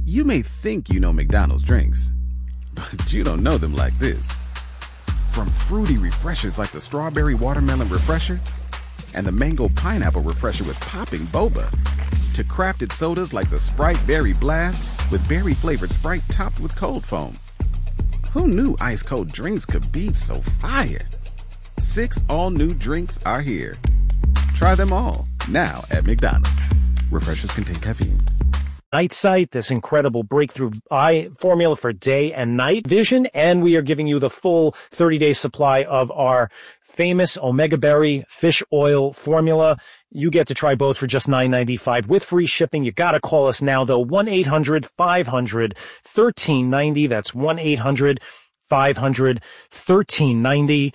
You may think you know McDonald's drinks, but you don't know them like this. From fruity refreshers like the Strawberry Watermelon Refresher and the Mango Pineapple Refresher with popping boba, to crafted sodas like the Sprite Berry Blast with berry-flavored Sprite topped with cold foam. Who knew ice-cold drinks could be so fire? 6 all-new drinks are here. Try them all, now at McDonald's. Refreshers contain caffeine. Night Sight, this incredible breakthrough eye formula for day and night vision, and we are giving you the full 30-day supply of our famous Omega Berry fish oil formula. You get to try both for just $9.95 with free shipping. You gotta call us now, though. 1-800-500-1390. That's 1-800-500-1390.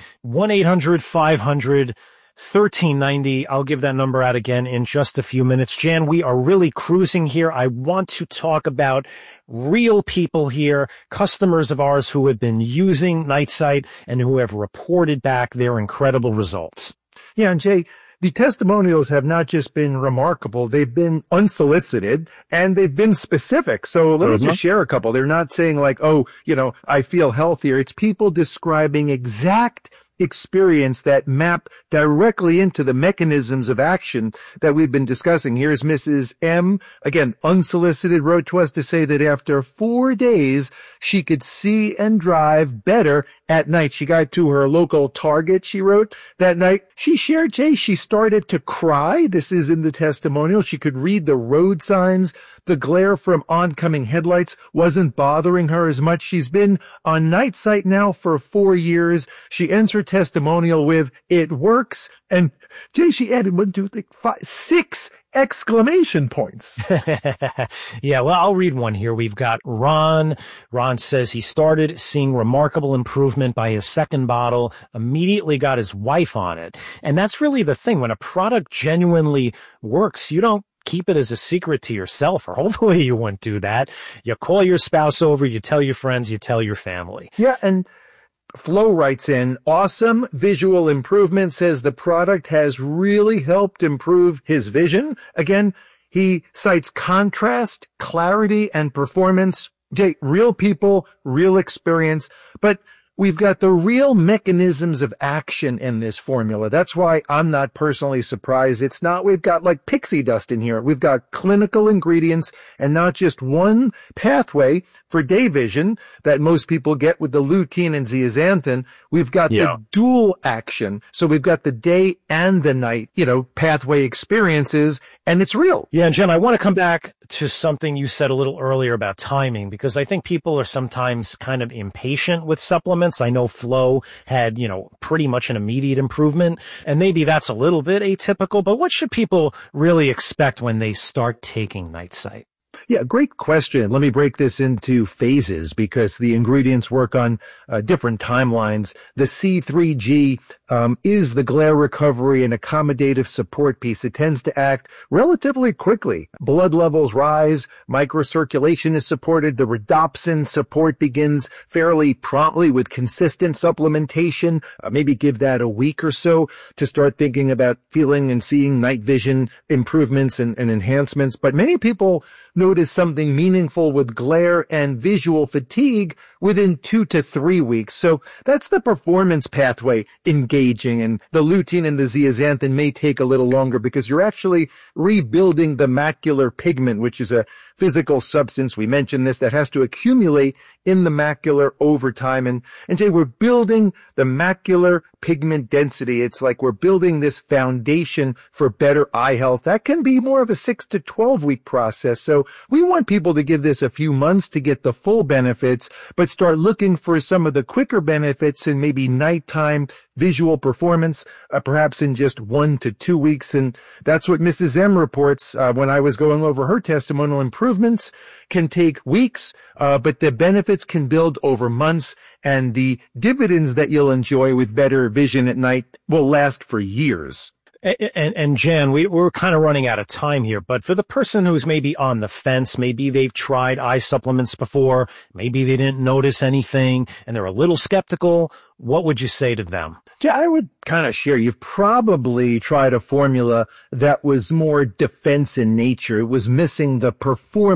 1-800-500-1390. I'll give that number out again in just a few minutes. Jan, we are really cruising here. I want to talk about real people here, customers of ours who have been using Night Sight and who have reported back their incredible results. Yeah, and Jay, the testimonials have not just been remarkable, they've been unsolicited and they've been specific. So let me just share a couple. They're not saying like, oh, I feel healthier. It's people describing exact experience that map directly into the mechanisms of action that we've been discussing. Here's Mrs. M, again, unsolicited, wrote to us to say that after 4 days, she could see and drive better at night. She got to her local Target, she wrote, that night. She shared, Jay, she started to cry. This is in the testimonial. She could read the road signs. The glare from oncoming headlights wasn't bothering her as much. She's been on Night Sight now for 4 years. She ends her testimonial with, "It works." And Jay, she added 1, 2, 3, 4, 6 exclamation points. Yeah, well, I'll read one here. We've got Ron. Ron says he started seeing remarkable improvement by his second bottle, immediately got his wife on it. And that's really the thing. When a product genuinely works, you don't keep it as a secret to yourself, or hopefully you wouldn't do that. You call your spouse over, you tell your friends, you tell your family. Yeah, and Flo writes in, awesome visual improvement, says the product has really helped improve his vision. Again, he cites contrast, clarity, and performance. Jay, real people, real experience, but we've got the real mechanisms of action in this formula. That's why I'm not personally surprised. It's not, we've got like pixie dust in here. We've got clinical ingredients and not just one pathway for day vision that most people get with the lutein and zeaxanthin. We've got the dual action. So we've got the day and the night, pathway experiences, and it's real. Yeah, and Jen, I want to come back to something you said a little earlier about timing, because I think people are sometimes kind of impatient with supplements. I know Flo had, pretty much an immediate improvement, and maybe that's a little bit atypical, but what should people really expect when they start taking Night Sight? Yeah, great question. Let me break this into phases because the ingredients work on different timelines. The C3G is the glare recovery and accommodative support piece. It tends to act relatively quickly. Blood levels rise, microcirculation is supported, the rhodopsin support begins fairly promptly with consistent supplementation. Maybe give that a week or so to start thinking about feeling and seeing night vision improvements and enhancements. But many people notice something meaningful with glare and visual fatigue within 2 to 3 weeks. So that's the performance pathway engaging, and the lutein and the zeaxanthin may take a little longer because you're actually rebuilding the macular pigment, which is a physical substance. We mentioned this that has to accumulate in the macular over time. And Jay, we're building the macular pigment density. It's like we're building this foundation for better eye health. That can be more of a 6 to 12 week process. So we want people to give this a few months to get the full benefits, but start looking for some of the quicker benefits in maybe nighttime visual performance, perhaps in just 1 to 2 weeks. And that's what Mrs. M reports when I was going over her testimonial. Improvements can take weeks, but the benefits can build over months, and the dividends that you'll enjoy with better vision at night will last for years. And Jan, we're kind of running out of time here, but for the person who's maybe on the fence, maybe they've tried eye supplements before, maybe they didn't notice anything, and they're a little skeptical, what would you say to them? Yeah, I would kind of share. You've probably tried a formula that was more defense in nature. It was missing the performance